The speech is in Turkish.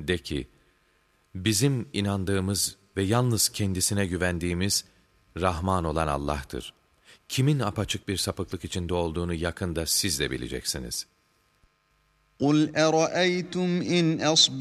De ki, bizim inandığımız ve yalnız kendisine güvendiğimiz Rahman olan Allah'tır. Kimin apaçık bir sapıklık içinde olduğunu yakında siz de bileceksiniz. قُلْ أَرَأَيْتُمْ إِنْ